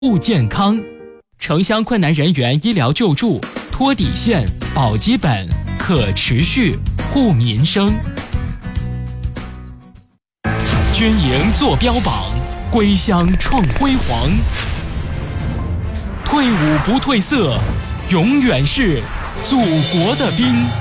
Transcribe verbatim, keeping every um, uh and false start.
护健康，城乡困难人员医疗救助，托底线，保基本，可持续，护民生。军营坐标榜，归乡创辉煌。退伍不褪色，永远是祖国的兵。